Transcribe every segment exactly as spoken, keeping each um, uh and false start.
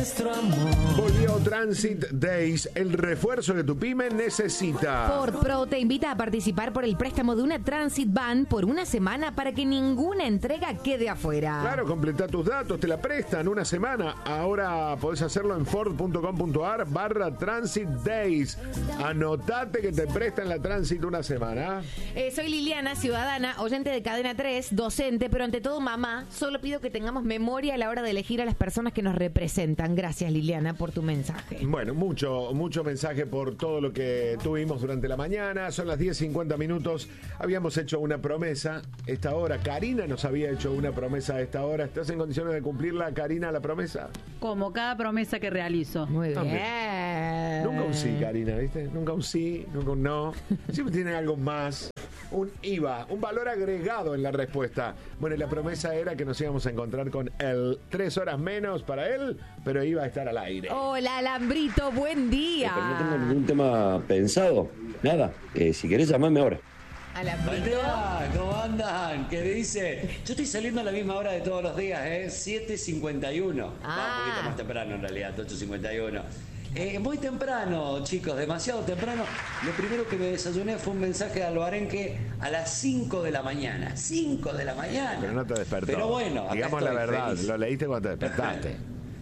nuestro amor. Volvió Transit Days, el refuerzo que tu pyme necesita. Ford Pro te invita a participar por el préstamo de una Transit Van por una semana para que ninguna entrega quede afuera. Claro, completa tus datos, te la prestan una semana. Ahora podés hacerlo en ford.com.ar barra Transit Days. Anotate que te prestan la Transit una semana. Eh, soy Liliana, ciudadana, oyente de Cadena tres, docente, pero ante todo mamá. Solo pido que tengamos memoria a la hora de elegir a las personas que nos representan. Gracias, Liliana, por tu mensaje. Bueno, mucho, mucho mensaje por todo lo que tuvimos durante la mañana. Son las diez cincuenta minutos. Habíamos hecho una promesa esta hora. Karina nos había hecho una promesa a esta hora. ¿Estás en condiciones de cumplirla, Karina, la promesa? Como cada promesa que realizo. Muy bien. También. Nunca un sí, Karina, ¿viste? Nunca un sí, nunca un no. Siempre tienen algo más. Un I V A, un valor agregado en la respuesta. Bueno, y la promesa era que nos íbamos a encontrar con él. Tres horas menos para él, pero iba a estar al aire. Hola, Alambrito, buen día. Pero no tengo ningún tema pensado. Nada. Eh, si querés llamarme ahora. Alambrito. ¿Cómo andan? ¿Qué dice? Yo estoy saliendo a la misma hora de todos los días, ¿eh? siete cincuenta y uno. Ah. Va un poquito más temprano en realidad, ocho cincuenta y uno. Eh, muy temprano, chicos, demasiado temprano. Lo primero que me desayuné fue un mensaje de Alvarenque a las cinco de la mañana. cinco de la mañana. Pero no te despertó. Pero bueno, acá digamos estoy, la verdad, feliz. lo leíste cuando te despertaste.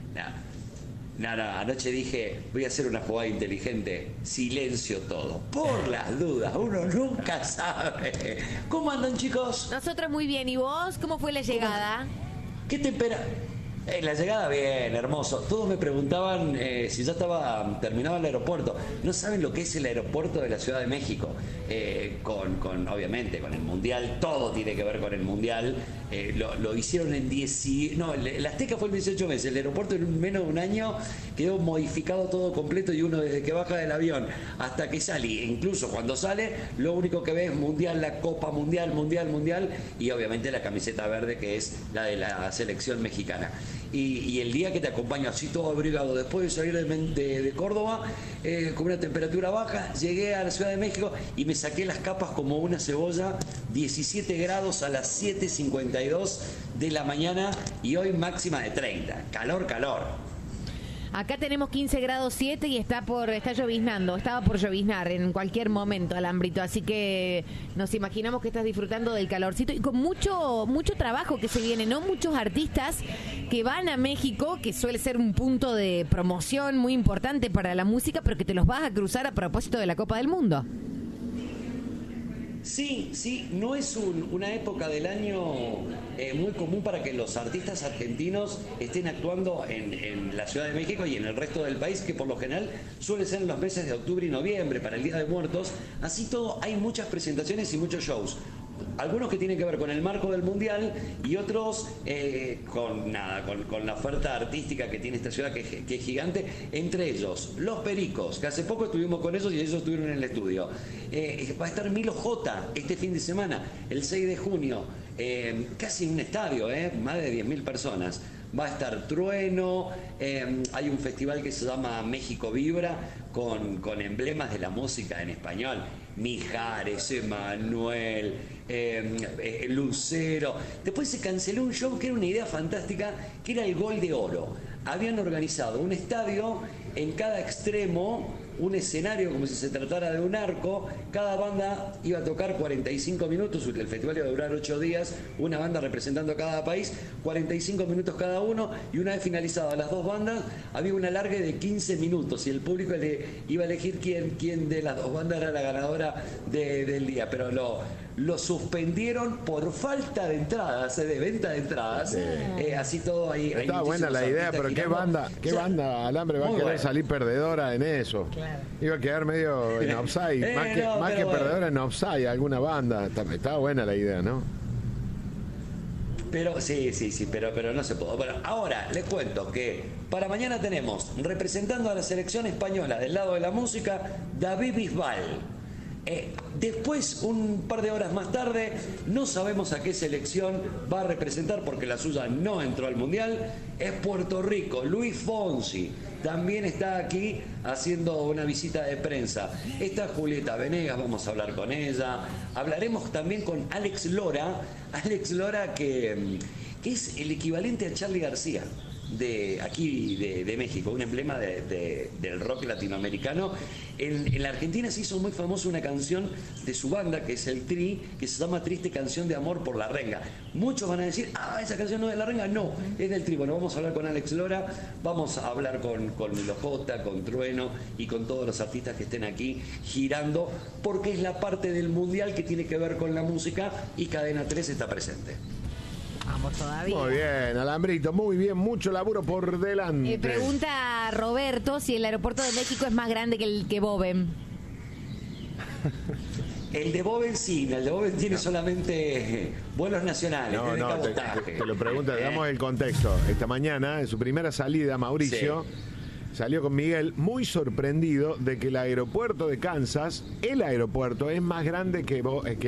No, no, anoche dije, voy a hacer una jugada inteligente, silencio todo, por las dudas, uno nunca sabe. ¿Cómo andan, chicos? Nosotros muy bien. ¿Y vos? ¿Cómo fue la llegada? ¿Qué te espera? Eh, la llegada bien, hermoso. Todos me preguntaban eh, si ya estaba terminado el aeropuerto. No saben lo que es el aeropuerto de la Ciudad de México. Eh, con, con, obviamente, con el Mundial, todo tiene que ver con el Mundial. Eh, lo, lo hicieron en diez... No, el, el Azteca fue en dieciocho meses. El aeropuerto en menos de un año quedó modificado todo completo y uno desde que baja del avión hasta que sale, incluso cuando sale, lo único que ve es Mundial, la Copa Mundial, Mundial, Mundial y obviamente la camiseta verde que es la de la selección mexicana. Y, y el día que te acompaño así todo abrigado, después de salir de, de, de Córdoba, eh, con una temperatura baja, llegué a la Ciudad de México y me saqué las capas como una cebolla, diecisiete grados a las siete cincuenta y dos de la mañana y hoy máxima de treinta. Calor, calor. Acá tenemos quince grados siete y está por está lloviznando, estaba por lloviznar en cualquier momento, Alambrito, así que nos imaginamos que estás disfrutando del calorcito y con mucho mucho trabajo que se viene, ¿no? Muchos artistas que van a México, que suele ser un punto de promoción muy importante para la música, pero que te los vas a cruzar a propósito de la Copa del Mundo. Sí, sí, no es un, una época del año eh, muy común para que los artistas argentinos estén actuando en, en la Ciudad de México y en el resto del país, que por lo general suele ser en los meses de octubre y noviembre, para el Día de Muertos. Así todo, hay muchas presentaciones y muchos shows. Algunos que tienen que ver con el marco del Mundial y otros eh, con nada, con, con la oferta artística que tiene esta ciudad que, que es gigante, entre ellos Los Pericos, que hace poco estuvimos con ellos y ellos estuvieron en el estudio. Eh, va a estar Milo J este fin de semana, el seis de junio, eh, casi en un estadio, eh, más de diez mil personas. Va a estar Trueno, eh, hay un festival que se llama México Vibra con, con emblemas de la música en español, Mijares, Emanuel, eh, eh, Lucero. Después se canceló un show que era una idea fantástica, que era el Gol de Oro. Habían organizado un estadio en cada extremo, un escenario como si se tratara de un arco, cada banda iba a tocar cuarenta y cinco minutos, el festival iba a durar ocho días, una banda representando a cada país, cuarenta y cinco minutos cada uno, y una vez finalizadas las dos bandas, había un alargue de quince minutos, y el público le iba a elegir quién, quién de las dos bandas era la ganadora de, del día, pero lo, lo suspendieron por falta de entradas, de venta de entradas, sí. eh, así todo ahí. Está buena la idea, pero ¿qué banda, qué ya, banda, Alambre, va a querer bueno. salir perdedora en eso? Claro. Iba a quedar medio en offside, eh, más que, no, más que bueno. perdedora en offside, alguna banda. Estaba está buena la idea, ¿no? Pero sí, sí, sí, pero, pero no se pudo. Bueno, ahora les cuento que para mañana tenemos, representando a la selección española del lado de la música, David Bisbal. Eh, después, un par de horas más tarde, no sabemos a qué selección va a representar porque la suya no entró al Mundial, es Puerto Rico. Luis Fonsi también está aquí haciendo una visita de prensa. Está Julieta Venegas, vamos a hablar con ella. Hablaremos también con Alex Lora, Alex Lora que, que es el equivalente a Charly García. de aquí de, de México, un emblema de, de, del rock latinoamericano. En, en la Argentina se hizo muy famosa una canción de su banda, que es el Tri, que se llama Triste Canción de Amor por la Renga. Muchos van a decir, ah, esa canción no es de la Renga. No, es del Tri. Bueno, vamos a hablar con Alex Lora, vamos a hablar con, con Milo J, con Trueno y con todos los artistas que estén aquí girando, porque es la parte del mundial que tiene que ver con la música y Cadena tres está presente. Vamos todavía. Muy bien, Alambrito, muy bien, mucho laburo por delante. Eh, pregunta a Roberto si el aeropuerto de México es más grande que el que Bobem. El de Boven sí, el de Boven tiene solamente vuelos nacionales, No, tiene no, te, cabotaje. te- te lo pregunto, Eh, damos el contexto. Esta mañana, en su primera salida, Mauricio salió con Miguel muy sorprendido de que el aeropuerto de Kansas, el aeropuerto, es más grande que, Bo- que